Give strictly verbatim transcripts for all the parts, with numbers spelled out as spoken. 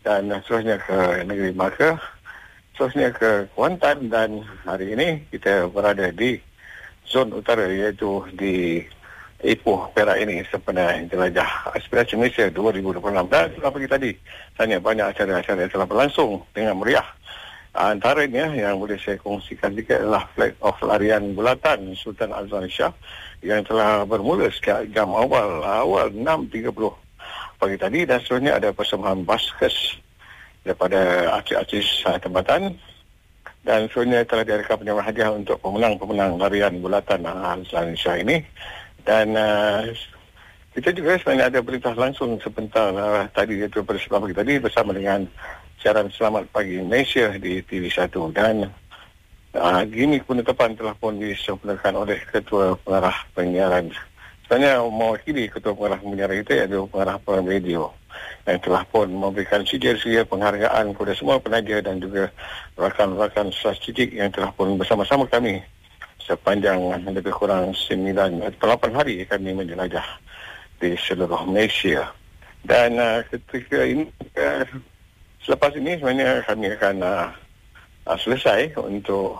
dan seterusnya ke negeri Melaka, seterusnya ke Kuantan, dan hari ini kita berada di zon utara, iaitu di Ipoh, Perak ini sempena jelajah Aspirasi Malaysia dua ribu dua puluh enam. Dan setelah pagi tadi, tanya banyak acara-acara yang telah berlangsung dengan meriah. Antaranya yang boleh saya kongsikan sedikit adalah flag off larian bulatan Sultan Azlan Shah yang telah bermula sejak jam awal awal enam tiga puluh pagi tadi, dan seterusnya ada persembahan baskets daripada artis-artis uh, tempatan, dan seterusnya telah direkam penyambutan hadiah untuk pemenang-pemenang larian bulatan uh, Azlan Shah ini. Dan uh, kita juga sebenarnya ada berita langsung sebentar uh, tadi, iaitu pada sebelah pagi tadi bersama dengan siaran Selamat Pagi Malaysia di T V satu, dan uh, gimik penetapan telah pun disempurnakan oleh Ketua Pengarah Penyiaran. Sebenarnya mewakili Ketua Pengarah Penyiaran kita, iaitu Pengarah Program Radio, yang telah pun memberikan sijil-sijil penghargaan kepada semua penaja dan juga rakan-rakan strategik yang telah pun bersama-sama kami sepanjang lebih kurang sembilan atau lapan hari kami menjelajah di seluruh Malaysia. Dan uh, ketika ini, uh, selepas ini sebenarnya kami akan uh, uh, selesai untuk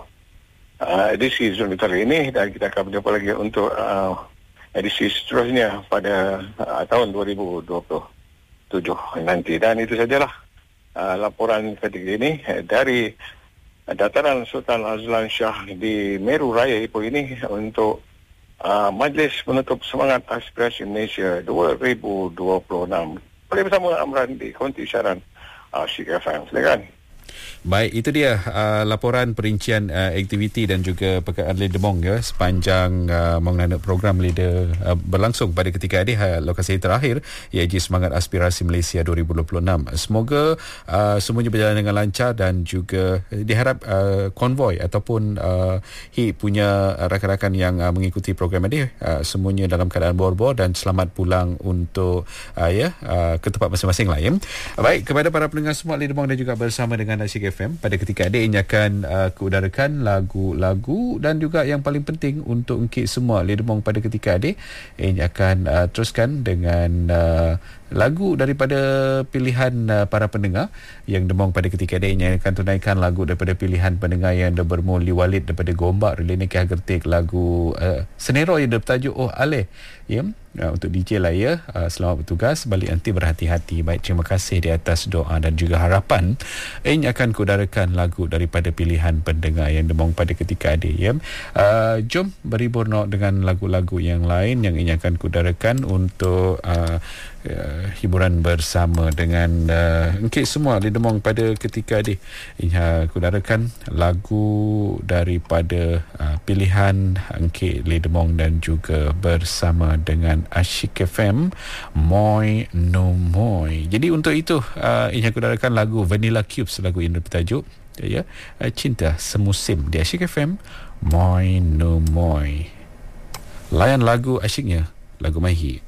uh, edisi Zon Utara ini, dan kita akan berjumpa lagi untuk uh, edisi seterusnya pada uh, tahun dua ribu dua puluh tujuh nanti. Dan itu sajalah uh, laporan ketika ini uh, dari uh, dataran Sultan Azlan Shah di Meru Raya Ipoh ini untuk uh, Majlis Penutup Semangat Aspirasi Malaysia dua ribu dua puluh enam. Boleh bersama Amran di konti siaran Asyik F M. Silakan. Baik, itu dia uh, laporan perincian uh, aktiviti dan juga perkara Leader Mong ya, sepanjang uh, mengenai program Leader uh, berlangsung pada ketika ini uh, lokasi terakhir, iaitu Semangat Aspirasi Malaysia dua ribu dua puluh enam. Semoga uh, semuanya berjalan dengan lancar, dan juga diharap uh, konvoi ataupun uh, H I punya rakan-rakan yang uh, mengikuti program ini uh, semuanya dalam keadaan bor-bor dan selamat pulang untuk uh, ya uh, ke tempat masing-masing lah ya. Baik, kepada para pendengar semua Leader Mong dan juga bersama dengan Asyik F M, pada ketika ini ini akan uh, keudarakan lagu-lagu dan juga yang paling penting untuk engkit semua Leader Mong pada ketika ini ini akan uh, teruskan dengan uh, lagu daripada pilihan uh, para pendengar yang demong pada ketika ini. Yang akan tunaikan lagu daripada pilihan pendengar yang dah bermuli Walid daripada Gombak Relini Kah Gertik, lagu uh, Senero yang bertajuk Oh Aleh ya. Uh, untuk D J lah ya. Uh, selamat bertugas, balik nanti berhati-hati. Baik, terima kasih di atas doa dan juga harapan. Ini akan kudarakan lagu daripada pilihan pendengar yang demong pada ketika ini ya. Uh, jom berhibur no dengan lagu-lagu yang lain yang ini akan kudarakan untuk uh, Uh, hiburan bersama dengan uh, engkit semua Leader Mong pada ketika ini. Ini uh, kudarakan lagu daripada uh, pilihan engkit Leader Mong dan juga bersama dengan Asyik F M, Moi No Moi. Jadi untuk itu uh, ini kudarakan lagu Vanilla Cubes, lagu yang bertajuk ya, uh, Cinta Semusim di Asyik F M, Moi No Moi. Layan lagu asyiknya, lagu Mahi.